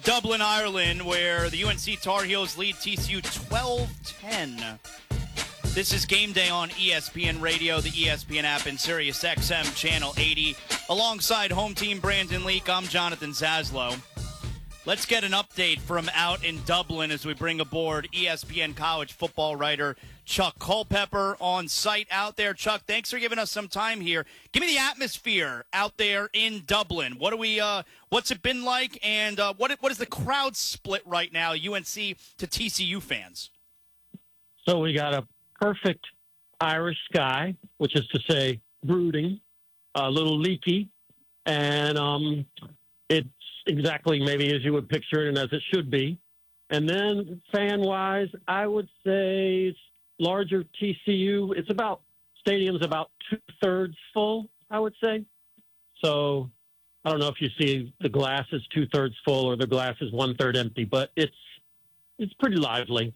Dublin, Ireland, where the UNC Tar Heels lead TCU 12-10. This is Game Day on ESPN Radio, the ESPN app, and Sirius XM Channel 80. Alongside home team Brandon Leak, I'm Jonathan Zaslow. Let's get an update from out in Dublin as we bring aboard ESPN college football writer Chuck Culpepper on site out there. Chuck, thanks for giving us some time here. Give me the atmosphere out there in Dublin. What's it been like, and what is the crowd split right now, UNC to TCU fans? So we got a perfect Irish sky, which is to say brooding, a little leaky, and it's exactly maybe as you would picture it and as it should be. And then fan-wise, I would say it's larger TCU. Stadium's about 2/3 full, I would say. So I don't know if you see the glass is 2/3 full or the glass is 1/3 empty, but it's pretty lively.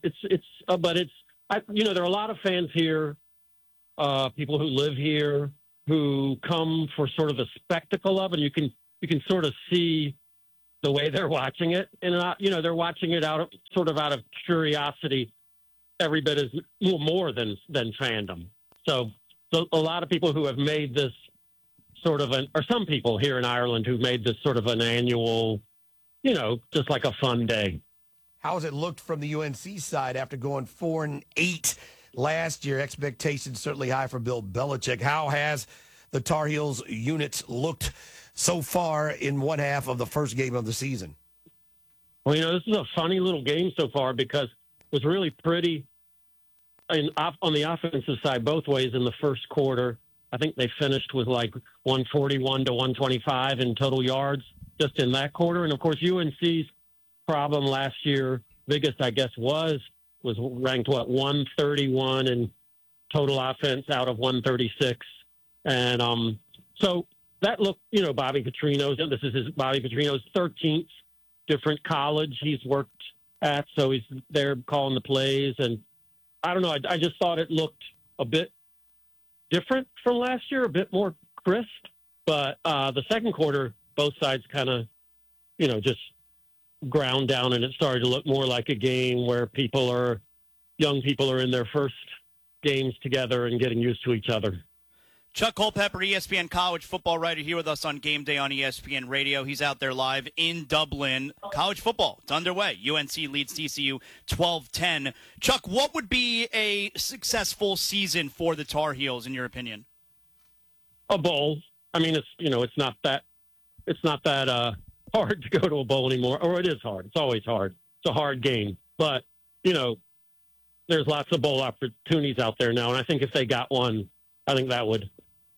There are a lot of fans here, people who live here who come for sort of the spectacle of it. You can sort of see the way they're watching it, and they're watching it out of curiosity, every bit as more than fandom. So a lot of people who have made this sort of or some people here in Ireland who've made this sort of an annual, just like a fun day. How has it looked from the UNC side after going 4-8 last year? Expectations certainly high for Bill Belichick. How has the Tar Heels units looked so far in one half of the first game of the season? Well, this is a funny little game so far because it was really pretty on the offensive side both ways in the first quarter. I think they finished with like 141 to 125 in total yards just in that quarter. And, of course, UNC's problem last year, biggest, I guess, was ranked, 131 in total offense out of 136. And so that looked, Bobby Petrino's 13th different college he's worked at, so he's there calling the plays. And I don't know, I just thought it looked a bit different from last year, a bit more crisp. But the second quarter, both sides kind of, just ground down, and it started to look more like a game where young people are in their first games together and getting used to each other. Chuck Culpepper, ESPN college football writer, here with us on Game Day on ESPN Radio. He's out there live in Dublin. College football, it's underway. UNC leads TCU 12-10. Chuck, what would be a successful season for the Tar Heels, in your opinion? A bowl. I mean, it's not that hard to go to a bowl anymore, or it is hard. It's always hard. It's a hard game. But, there's lots of bowl opportunities out there now, and I think if they got one, I think that would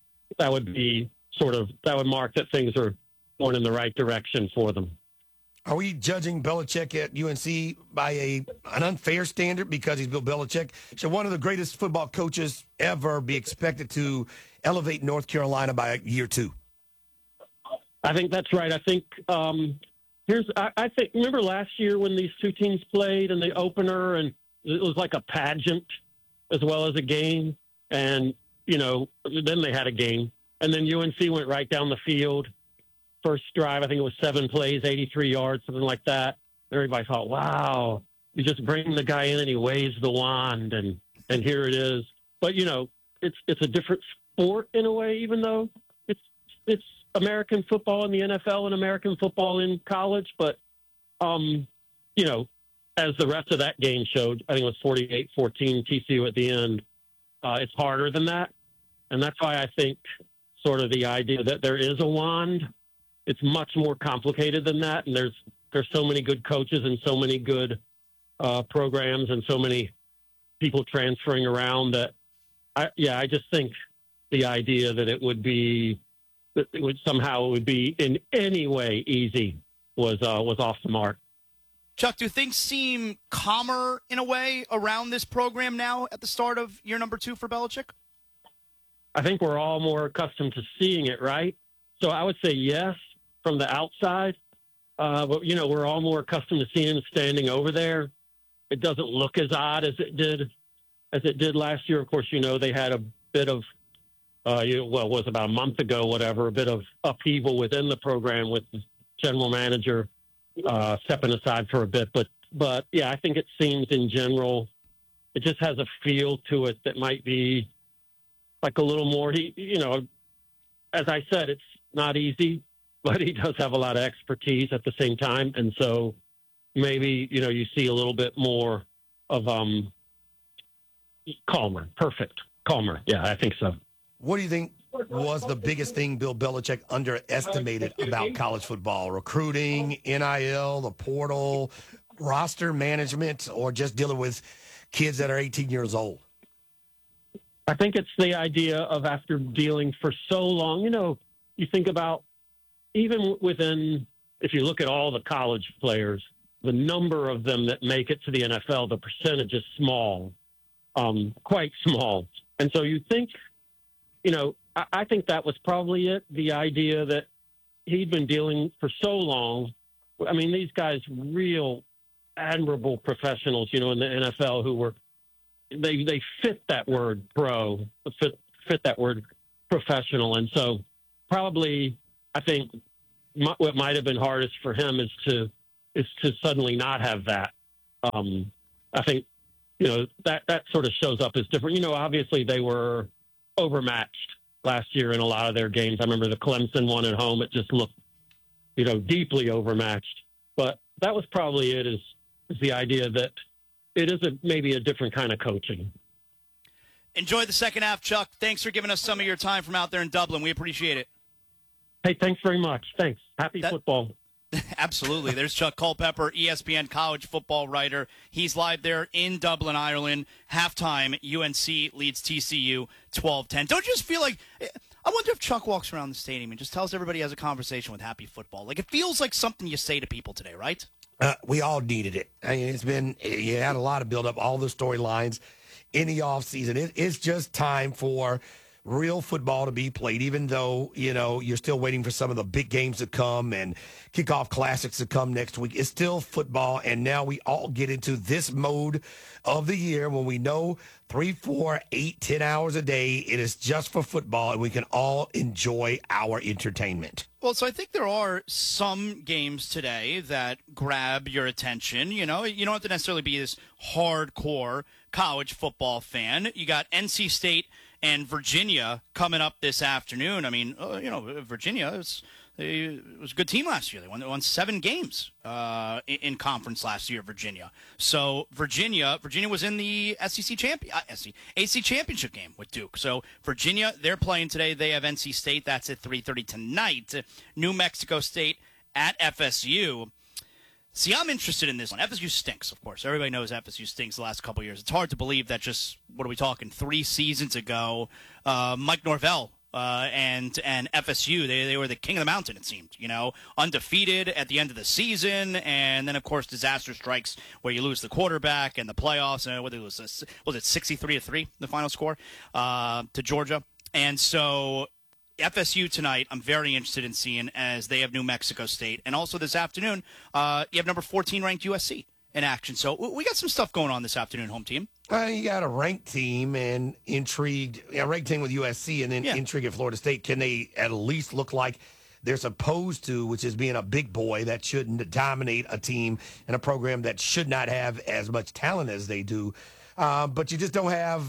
be that would mark that things are going in the right direction for them. Are we judging Belichick at UNC by an unfair standard because he's Bill Belichick? Should one of the greatest football coaches ever be expected to elevate North Carolina by year two? I think that's right. I think remember last year when these two teams played in the opener, and it was like a pageant as well as a game, and then they had a game, and then UNC went right down the field. First drive, I think it was 7 plays, 83 yards, something like that. Everybody thought, wow, you just bring the guy in and he waves the wand, and here it is. But, it's a different sport in a way, even though it's American football in the NFL and American football in college. But, as the rest of that game showed, I think it was 48-14 TCU at the end. It's harder than that. And that's why I think sort of the idea that there is a wand, it's much more complicated than that. And there's so many good coaches and so many good programs and so many people transferring around that I just think the idea that it would be in any way easy was off the mark. Chuck, do things seem calmer in a way around this program now at the start of year number 2 for Belichick? I think we're all more accustomed to seeing it, right? So I would say yes from the outside. But, we're all more accustomed to seeing him standing over there. It doesn't look as odd as it did last year. Of course, they had a bit of, it was about a month ago, a bit of upheaval within the program with the general manager stepping aside for a bit. But yeah, I think it seems in general, it just has a feel to it that might be like a little more. As I said, it's not easy, but he does have a lot of expertise at the same time, and so maybe you see a little bit more of calmer. Yeah, I think so. What do you think was the biggest thing Bill Belichick underestimated about college football? Recruiting, NIL, the portal, roster management, or just dealing with kids that are 18 years old? I think it's the idea of, after dealing for so long, you think about, even within, if you look at all the college players, the number of them that make it to the NFL, the percentage is small, quite small. And so you think, I think that was probably it, the idea that he'd been dealing for so long. I mean, these guys, real admirable professionals, in the NFL, who were, they fit that word pro, fit that word professional. And so probably, I think what might have been hardest for him is to suddenly not have that. I think, that sort of shows up as different. Obviously they were overmatched last year in a lot of their games. I remember the Clemson one at home. It just looked, deeply overmatched. But that was probably it, is the idea that it is maybe a different kind of coaching. Enjoy the second half, Chuck. Thanks for giving us some of your time from out there in Dublin. We appreciate it. Hey, thanks very much. Thanks. Happy football. Absolutely. There's Chuck Culpepper, ESPN college football writer. He's live there in Dublin, Ireland. Halftime, UNC leads TCU 12-10. Don't you just feel like – I wonder if Chuck walks around the stadium and just tells everybody he has a conversation with Happy Football. Like, it feels like something you say to people today, right? We all needed it. I mean, you had a lot of build-up, all the storylines in the offseason. It's just time for real football to be played, even though, you're still waiting for some of the big games to come and kickoff classics to come next week. It's still football, and now we all get into this mode of the year when we know 3, 4, 8, 10 hours a day, it is just for football, and we can all enjoy our entertainment. Well, so I think there are some games today that grab your attention. You don't have to necessarily be this hardcore college football fan. You got NC State and Virginia coming up this afternoon. I mean, Virginia was a good team last year. They won 7 games in conference last year, Virginia. So Virginia was in the ACC championship game with Duke. So Virginia, they're playing today. They have NC State. That's at 3:30 tonight. New Mexico State at FSU. See, I'm interested in this one. FSU stinks, of course. Everybody knows FSU stinks the last couple of years. It's hard to believe that just, what are we talking, 3 seasons ago, Mike Norvell and FSU, they were the king of the mountain, it seemed, undefeated at the end of the season. And then, of course, disaster strikes where you lose the quarterback and the playoffs. And what it was it 63-3, the final score, to Georgia? And so FSU tonight, I'm very interested in seeing, as they have New Mexico State. And also this afternoon, you have number 14 ranked USC in action. So we got some stuff going on this afternoon, home team. You got a ranked team and intrigued, a ranked team with USC and then intrigue at Florida State. Can they at least look like they're supposed to, which is being a big boy that shouldn't dominate a team and a program that should not have as much talent as they do? But you just don't have,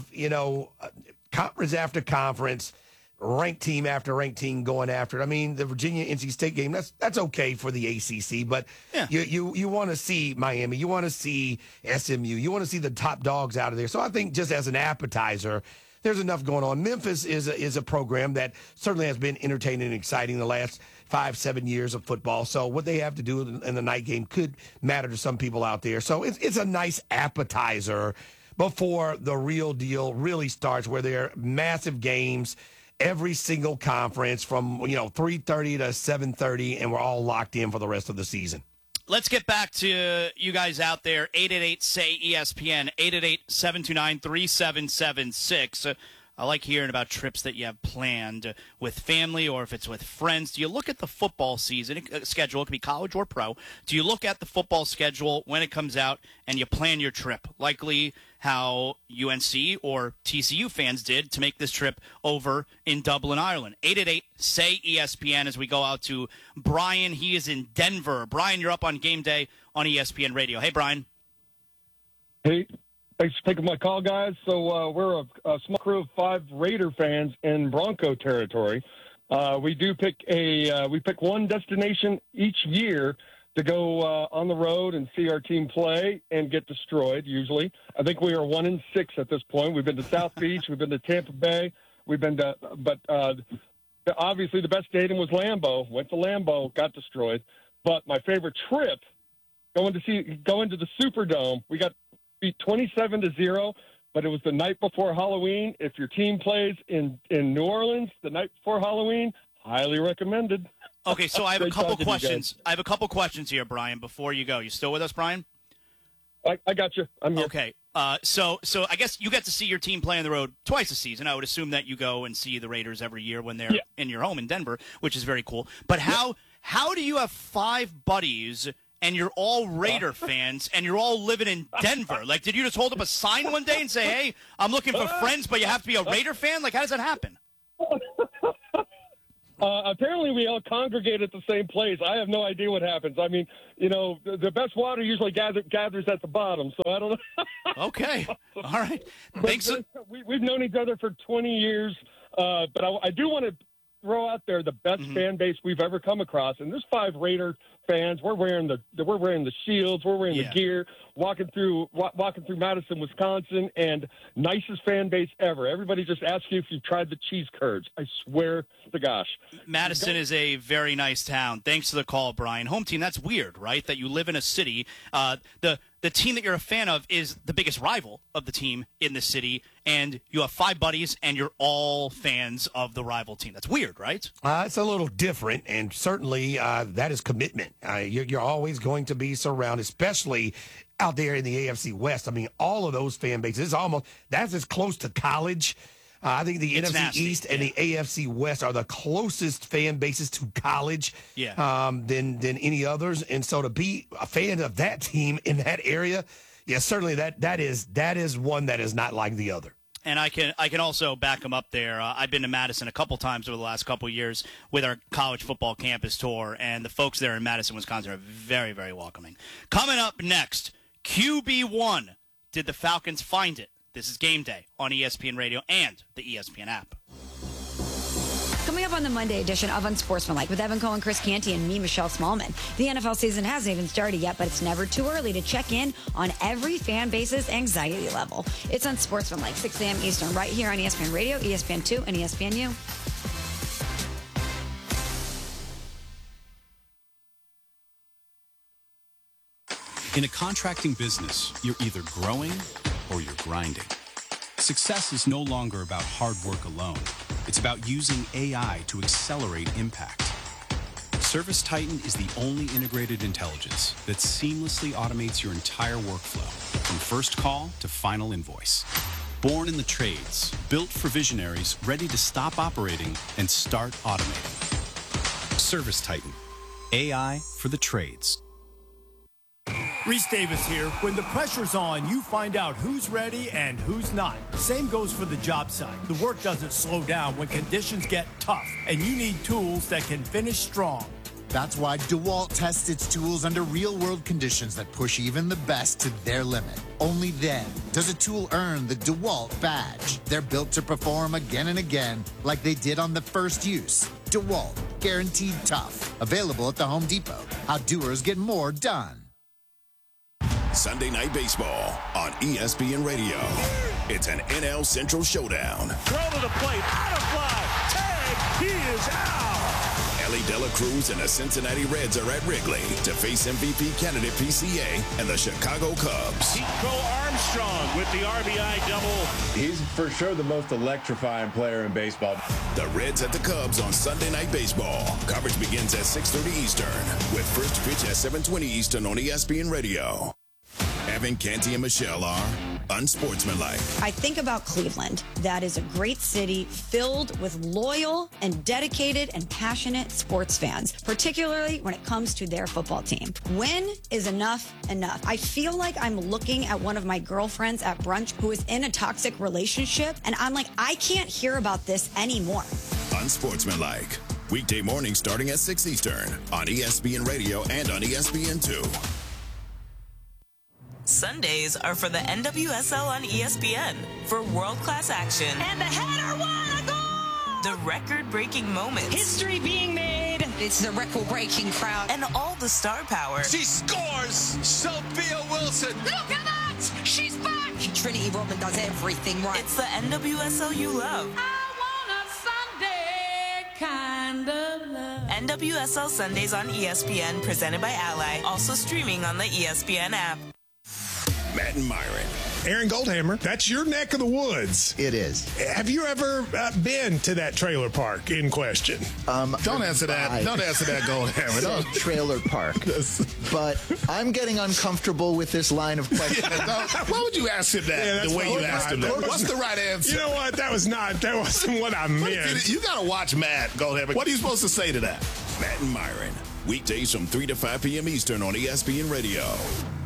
conference after conference, ranked team after ranked team going after it. I mean, the Virginia-NC State game, that's okay for the ACC, but you want to see Miami, you want to see SMU, you want to see the top dogs out of there. So I think just as an appetizer, there's enough going on. Memphis is a program that certainly has been entertaining and exciting the last 5-7 years of football. So what they have to do in the night game could matter to some people out there. So it's a nice appetizer before the real deal really starts, where there are massive games every single conference from 3:30 to 7:30, and we're all locked in for the rest of the season. Let's get back to you guys out there. 888-SAY-ESPN, 888-729-3776. I like hearing about trips that you have planned with family or if it's with friends. Do you look at the football season schedule? It could be college or pro. Do you look at the football schedule when it comes out and you plan your trip? Likely how UNC or TCU fans did to make this trip over in Dublin, Ireland. 888-SAY-ESPN as we go out to Brian. He is in Denver. Brian, you're up on Game Day on ESPN Radio. Hey, Brian. Hey. Thanks for taking my call, guys. So we're a small crew of 5 Raider fans in Bronco territory. We pick one destination each year to go on the road and see our team play and get destroyed. Usually, I think we are 1-6 at this point. We've been to South Beach, we've been to Tampa Bay, but obviously the best stadium was Lambeau. Went to Lambeau, got destroyed. But my favorite trip, going to the Superdome, we got beat 27-0, but it was the night before Halloween. If your team plays in New Orleans the night before Halloween, highly recommended. Okay, so I have a couple questions. I have a couple questions here, Brian, before you go. You still with us, Brian? I got you. I'm here. Okay. So I guess you get to see your team play on the road twice a season. I would assume that you go and see the Raiders every year when they're in your home in Denver, which is very cool. But how do you have 5 buddies and you're all Raider fans, and you're all living in Denver? Like, did you just hold up a sign one day and say, hey, I'm looking for friends, but you have to be a Raider fan? Like, how does that happen? Apparently, we all congregate at the same place. I have no idea what happens. I mean, the best water usually gathers at the bottom, so I don't know. Okay. All right. Thanks. We've known each other for 20 years, but I do want to throw out there the best fan base we've ever come across, and there's 5 Raider fans. We're wearing the shields, we're wearing the gear, walking through Madison, Wisconsin, and nicest fan base ever. Everybody just asks you if you've tried the cheese curds. I swear to gosh. Madison is a very nice town. Thanks for the call, Brian. Home team, that's weird, right? That you live in a city. The team that you're a fan of is the biggest rival of the team in the city, and you have 5 buddies, and you're all fans of the rival team. That's weird, right? It's a little different, and certainly that is commitment. You're always going to be surrounded, especially out there in the AFC West. I mean, all of those fan bases, that's as close to college. I think the NFC East and the AFC West are the closest fan bases to college than any others. And so to be a fan of that team in that area, certainly that is one that is not like the other. And I can also back them up there. I've been to Madison a couple times over the last couple of years with our college football campus tour, and the folks there in Madison, Wisconsin are very, very welcoming. Coming up next, QB1. Did the Falcons find it? This is Game Day on ESPN Radio and the ESPN app. Coming up on the Monday edition of Unsportsmanlike with Evan Cohen, Chris Canty, and me, Michelle Smallman. The NFL season hasn't even started yet, but it's never too early to check in on every fan base's anxiety level. It's Unsportsmanlike, 6 a.m. Eastern, right here on ESPN Radio, ESPN2, and ESPNU. In a contracting business, you're either growing or you're grinding. Success is no longer about hard work alone. It's about using AI to accelerate impact. ServiceTitan is the only integrated intelligence that seamlessly automates your entire workflow, from first call to final invoice. Born in the trades, built for visionaries ready to stop operating and start automating. ServiceTitan, AI for the trades. Reese Davis here. When the pressure's on, you find out who's ready and who's not. Same goes for the job site. The work doesn't slow down when conditions get tough, and you need tools that can finish strong. That's why DeWalt tests its tools under real-world conditions that push even the best to their limit. Only then does a tool earn the DeWalt badge. They're built to perform again and again like they did on the first use. DeWalt, guaranteed tough. Available at the Home Depot. How doers get more done. Sunday Night Baseball on ESPN Radio. It's an NL Central showdown. Throw to the plate, out of fly, tag, he is out. Ellie De La Cruz and the Cincinnati Reds are at Wrigley to face MVP candidate PCA and the Chicago Cubs. Chico Armstrong with the RBI double. He's for sure the most electrifying player in baseball. The Reds at the Cubs on Sunday Night Baseball. Coverage begins at 6:30 Eastern with first pitch at 7:20 Eastern on ESPN Radio. Evan, Canty, and Michelle are unsportsmanlike. I think about Cleveland. That is a great city filled with loyal and dedicated and passionate sports fans, particularly when it comes to their football team. When is enough enough? I feel like I'm looking at one of my girlfriends at brunch who is in a toxic relationship, and I'm like, I can't hear about this anymore. Unsportsmanlike. Weekday mornings starting at 6 Eastern on ESPN Radio and on ESPN2. Sundays are for the NWSL on ESPN for world-class action. And the header, what a goal! The record-breaking moments. History being made. It's the record-breaking crowd. And all the star power. She scores! Sophia Wilson! Look at that! She's back! Trinity Rodman does everything right. It's the NWSL you love. I want a Sunday kind of love. NWSL Sundays on ESPN, presented by Ally. Also streaming on the ESPN app. Matt and Myron. Aaron Goldhammer, that's your neck of the woods. It is. Have you ever been to that trailer park in question? Don't answer that. Don't answer that, Goldhammer. Don't. Trailer park. But I'm getting uncomfortable with this line of questioning. Why would you ask him that the way you asked him that? What's the right answer? You know what? That wasn't what I meant. You got to watch Matt, Goldhammer. What are you supposed to say to that? Matt and Myron. Weekdays from 3 to 5 p.m. Eastern on ESPN Radio.